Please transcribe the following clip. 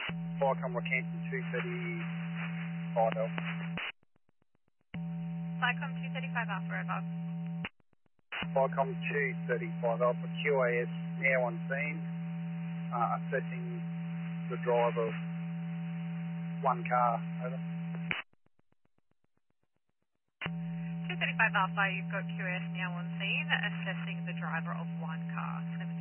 Viacom Rockhampton 235 Alpha. Cycom 235 Alpha, over. Viacom 235 Alpha, QAS now on scene, assessing the driver of one car, over. 235 Alpha, you've got QS now on scene, assessing the driver of one car.